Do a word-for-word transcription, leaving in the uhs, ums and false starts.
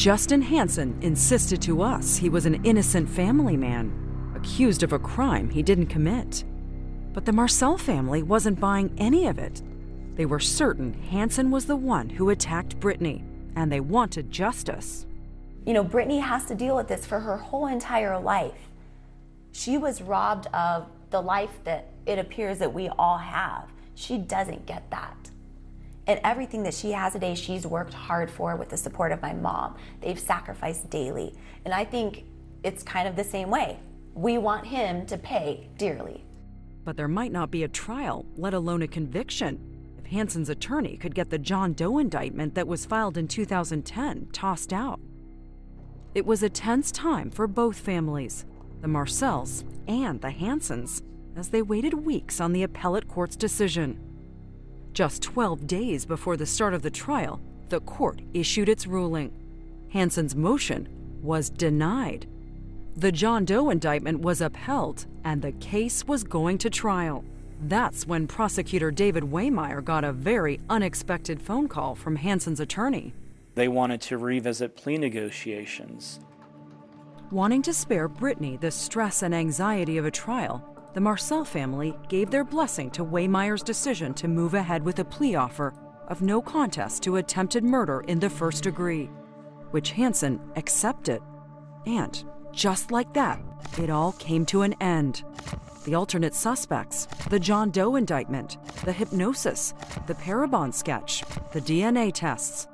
Justin Hansen insisted to us he was an innocent family man, accused of a crime he didn't commit. But the Marcel family wasn't buying any of it. They were certain Hansen was the one who attacked Brittany, and they wanted justice. You know, Brittany has to deal with this for her whole entire life. She was robbed of the life that it appears that we all have. She doesn't get that. And everything that she has today, she's worked hard for with the support of my mom. They've sacrificed daily. And I think it's kind of the same way. We want him to pay dearly. But there might not be a trial, let alone a conviction, if Hansen's attorney could get the John Doe indictment that was filed in two thousand ten tossed out. It was a tense time for both families, the Marcels and the Hansens, as they waited weeks on the appellate court's decision. Just twelve days before the start of the trial, the court issued its ruling. Hansen's motion was denied. The John Doe indictment was upheld, and the case was going to trial. That's when prosecutor David Wehmeyer got a very unexpected phone call from Hansen's attorney. They wanted to revisit plea negotiations. Wanting to spare Brittany the stress and anxiety of a trial, the Marcel family gave their blessing to Wehmeyer's decision to move ahead with a plea offer of no contest to attempted murder in the first degree, which Hansen accepted. And just like that, it all came to an end. The alternate suspects, the John Doe indictment, the hypnosis, the Parabon sketch, the D N A tests.